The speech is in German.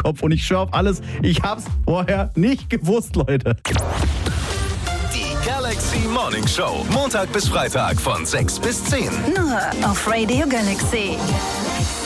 Kopf. Und ich schwöre auf alles, ich hab's vorher nicht gewusst, Leute. Die Galaxy Morning Show. Montag bis Freitag von 6 bis 10. Nur auf Radio Galaxy.